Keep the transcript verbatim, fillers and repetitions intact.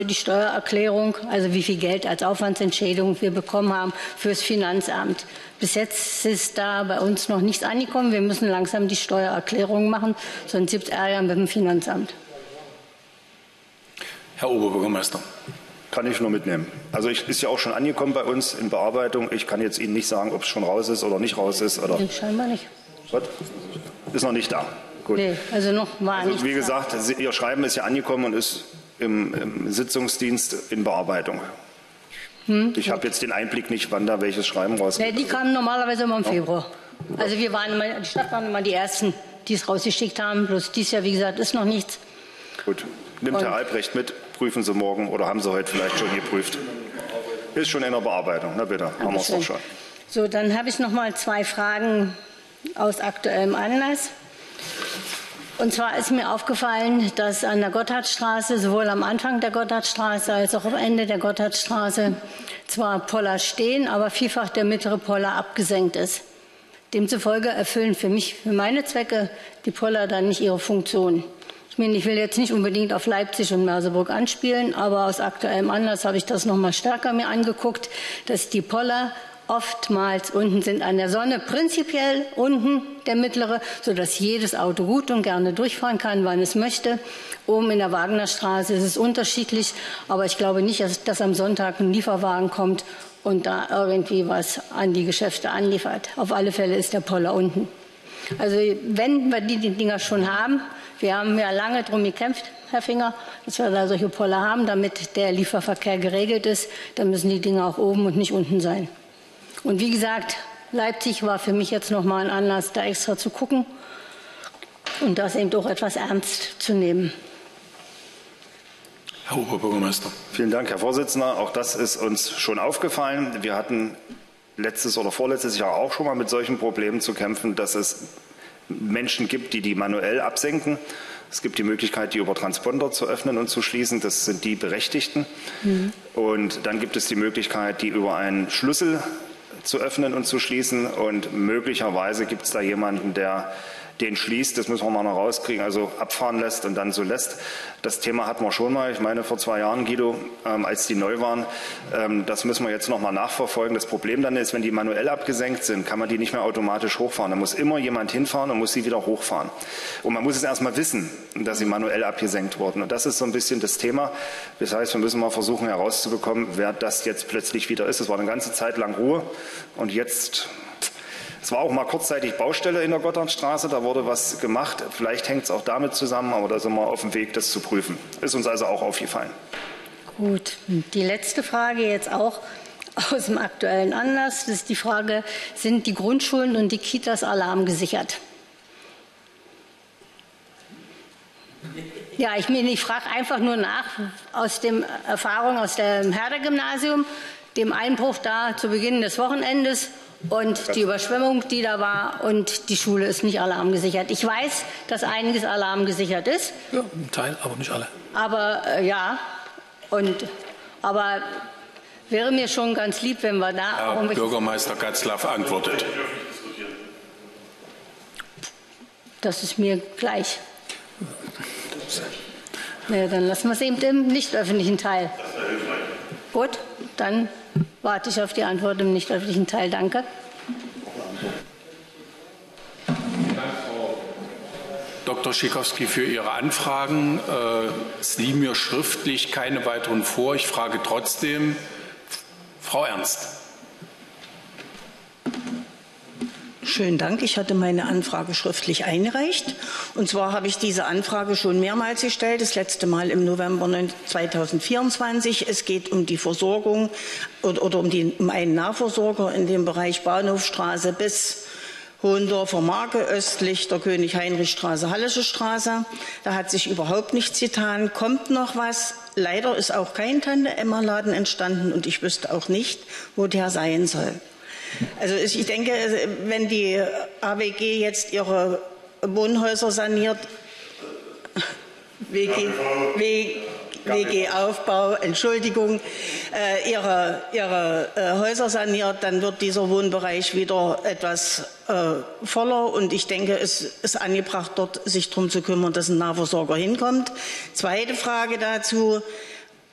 Die Steuererklärung, also wie viel Geld als Aufwandsentschädigung wir bekommen haben fürs Finanzamt. Bis jetzt ist da bei uns noch nichts angekommen. Wir müssen langsam die Steuererklärung machen, sonst gibt es Ärger mit dem Finanzamt. Herr Oberbürgermeister. Kann ich nur mitnehmen. Also ich, ist ja auch schon angekommen bei uns in Bearbeitung. Ich kann jetzt Ihnen nicht sagen, ob es schon raus ist oder nicht raus ist. Oder Nee, scheinbar nicht. Was? Ist noch nicht da. Gut. Nee, also noch war also, nichts wie gesagt, da. Ihr Schreiben ist ja angekommen und ist im, im Sitzungsdienst in Bearbeitung. Hm? Ich habe jetzt den Einblick nicht, wann da welches Schreiben rausgeht. Nee, die kamen normalerweise immer im Februar. Also wir waren immer, die Stadt waren immer die Ersten, die es rausgeschickt haben. Bloß dieses Jahr, wie gesagt, ist noch nichts. Gut. Nimmt und Herr Albrecht mit, prüfen Sie morgen oder haben Sie heute vielleicht schon geprüft? Ist schon in der Bearbeitung. Na bitte, haben wir es doch schon. So, dann habe ich noch mal zwei Fragen aus aktuellem Anlass. Und zwar ist mir aufgefallen, dass an der Gotthardstraße, sowohl am Anfang der Gotthardstraße als auch am Ende der Gotthardstraße, zwar Poller stehen, aber vielfach der mittlere Poller abgesenkt ist. Demzufolge erfüllen für mich, für meine Zwecke, die Poller dann nicht ihre Funktion. Ich meine, ich will jetzt nicht unbedingt auf Leipzig und Merseburg anspielen, aber aus aktuellem Anlass habe ich das noch mal stärker mir angeguckt, dass die Poller oftmals unten sind an der Sonne, prinzipiell unten der mittlere, sodass jedes Auto gut und gerne durchfahren kann, wann es möchte. Oben in der Wagnerstraße ist es unterschiedlich, aber ich glaube nicht, dass, dass am Sonntag ein Lieferwagen kommt und da irgendwie was an die Geschäfte anliefert. Auf alle Fälle ist der Poller unten. Also wenn wir die, die Dinger schon haben, wir haben ja lange darum gekämpft, Herr Finger, dass wir da solche Poller haben, damit der Lieferverkehr geregelt ist, dann müssen die Dinger auch oben und nicht unten sein. Und wie gesagt, Leipzig war für mich jetzt noch mal ein Anlass, da extra zu gucken und das eben auch etwas ernst zu nehmen. Herr Oberbürgermeister. Vielen Dank, Herr Vorsitzender. Auch das ist uns schon aufgefallen. Wir hatten letztes oder vorletztes Jahr auch schon mal mit solchen Problemen zu kämpfen, dass es Menschen gibt, die die manuell absenken. Es gibt die Möglichkeit, die über Transponder zu öffnen und zu schließen. Das sind die Berechtigten. Mhm. Und dann gibt es die Möglichkeit, die über einen Schlüssel zu öffnen und zu schließen. Und möglicherweise gibt es da jemanden, der den schließt, das müssen wir mal noch rauskriegen, also abfahren lässt und dann so lässt. Das Thema hatten wir schon mal, ich meine vor zwei Jahren, Guido, ähm, als die neu waren. Ähm, das müssen wir jetzt noch mal nachverfolgen. Das Problem dann ist, wenn die manuell abgesenkt sind, kann man die nicht mehr automatisch hochfahren. Da muss immer jemand hinfahren und muss sie wieder hochfahren. Und man muss es erst mal wissen, dass sie manuell abgesenkt wurden. Und das ist so ein bisschen das Thema. Das heißt, wir müssen mal versuchen herauszubekommen, wer das jetzt plötzlich wieder ist. Es war eine ganze Zeit lang Ruhe und jetzt... Es war auch mal kurzzeitig Baustelle in der Gotthardstraße, da wurde was gemacht. Vielleicht hängt es auch damit zusammen, aber da sind wir auf dem Weg, das zu prüfen. Ist uns also auch aufgefallen. Gut, die letzte Frage jetzt auch aus dem aktuellen Anlass. Das ist die Frage, sind die Grundschulen und die Kitas alarmgesichert? Ja, ich, ich frage einfach nur nach, aus der Erfahrung aus dem Herder-Gymnasium, dem Einbruch da zu Beginn des Wochenendes, und die Überschwemmung, die da war, und die Schule ist nicht alarmgesichert. Ich weiß, dass einiges alarmgesichert ist. Ja, ein Teil, aber nicht alle. Aber äh, ja, und, aber wäre mir schon ganz lieb, wenn wir da... Herr Bürgermeister Gatzlaff antwortet. Das ist mir gleich. Ja, dann lassen wir es eben im nicht öffentlichen Teil. Gut, dann warte ich auf die Antwort im nicht öffentlichen Teil. Danke. Doktor Schikowski für Ihre Anfragen. Es liegen mir schriftlich keine weiteren vor. Ich frage trotzdem, Frau Ernst. Schönen Dank. Ich hatte meine Anfrage schriftlich eingereicht. Und zwar habe ich diese Anfrage schon mehrmals gestellt, das letzte Mal im November zweitausendvierundzwanzig. Es geht um die Versorgung oder, oder um, die, um einen Nahversorger in dem Bereich Bahnhofstraße bis Hohendorfer Marke, östlich der König-Heinrich-Straße, Hallische Straße. Da hat sich überhaupt nichts getan. Kommt noch was? Leider ist auch kein Tante-Emma-Laden entstanden und ich wüsste auch nicht, wo der sein soll. Also ich denke, wenn die A W G jetzt ihre Wohnhäuser saniert, W G, W G-Aufbau, Entschuldigung, äh, ihre, ihre äh, Häuser saniert, dann wird dieser Wohnbereich wieder etwas äh, voller. Und ich denke, es ist angebracht, dort sich darum zu kümmern, dass ein Nahversorger hinkommt. Zweite Frage dazu.